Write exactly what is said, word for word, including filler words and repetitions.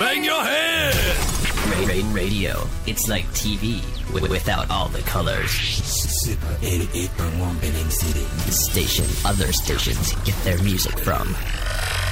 Bang your head! Rain Radio. It's like T V w- without all the colors. Super eighty-eight point one Penang City. The station other stations get their music from.